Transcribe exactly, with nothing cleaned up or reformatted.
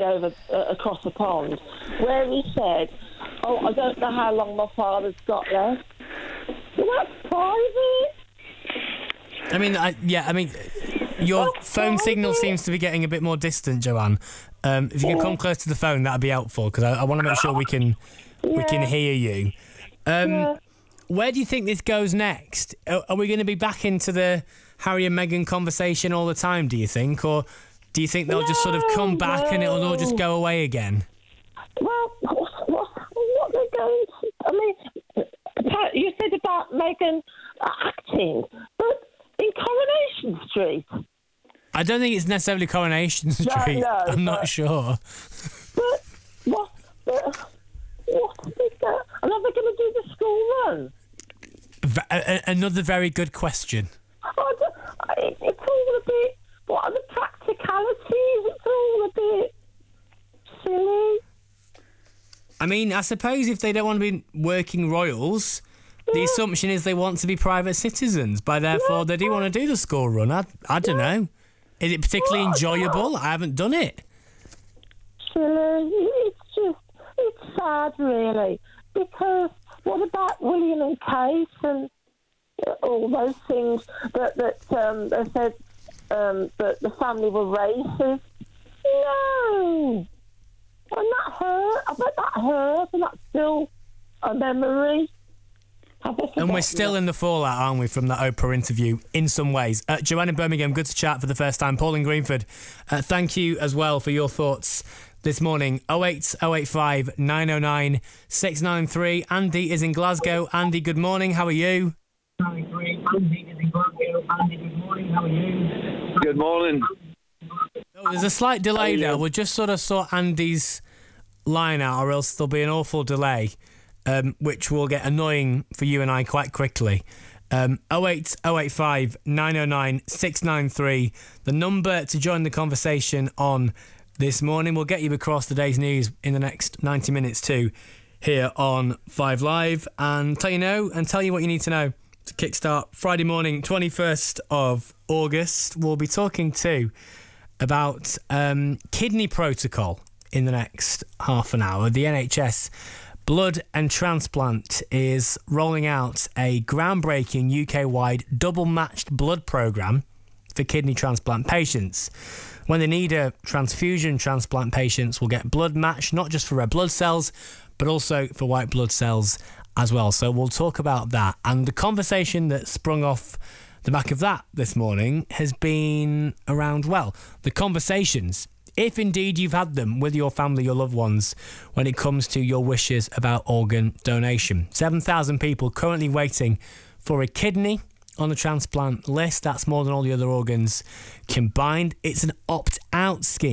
over uh, across the pond, where he said, "Oh, I don't know how long my father's got left." Well, that's private. I mean, I, yeah, I mean, your That's phone private. signal seems to be getting a bit more distant, Joanne. Um, if you can come close to the phone, that'd be helpful, because I, I want to make sure we can we can Yeah. hear you. Um, Yeah. Where do you think this goes next? Are, are we going to be back into the Harry and Meghan conversation all the time, do you think? Or do you think they'll just sort of come No, back and it'll all just no. go away again? Well, what, what, what they're going to... I mean, you said about Meghan uh, acting, but in Coronation Street... I don't think it's necessarily Coronation Street. no, I'm not but- sure. But what... Uh, what are they going... And are they going to do the school run? V- a- a- another very good question. I don't, I, it's all a bit... What are the practicalities? It's all a bit silly. I mean, I suppose if they don't want to be working royals, the Yeah. assumption is they want to be private citizens. By therefore, Yeah. they do want to do the school run. I, I don't know. Is it particularly Well, enjoyable? I haven't done it. Silly. It's just... It's sad, really. Because what about William and Kate and all those things that, that um, they said um, that the family were racist? No! And that hurt. I bet that hurt, and that's still a memory. Have they And we're forgotten still it? in the fallout, aren't we, from that Oprah interview in some ways. Uh, Joanne in Birmingham, good to chat for the first time. Paul in Greenford, uh, thank you as well for your thoughts this morning. oh eight oh eight five nine oh nine six nine three. Andy is in Glasgow. Andy, good morning. How are you? Good morning. Oh, there's a slight delay there. We'll just sort of sort Andy's line out, or else there'll be an awful delay, um, which will get annoying for you and I quite quickly. Um, oh eight oh eight five nine oh nine six nine three, the number to join the conversation on this morning. We'll get you across the day's news in the next ninety minutes too, here on Five Live, and tell you know and tell you what you need to know to kickstart Friday morning, twenty-first of August. We'll be talking too about um, kidney protocol in the next half an hour. The N H S Blood and Transplant is rolling out a groundbreaking U K-wide double-matched blood programme for kidney transplant patients. When they need a transfusion, transplant patients will get blood matched, not just for red blood cells, but also for white blood cells as well. So we'll talk about that. And the conversation that sprung off the back of that this morning has been around, well, the conversations, if indeed you've had them with your family, your loved ones, when it comes to your wishes about organ donation. seven thousand people currently waiting for a kidney on the transplant list. That's more than all the other organs combined. It's an opt-out scheme.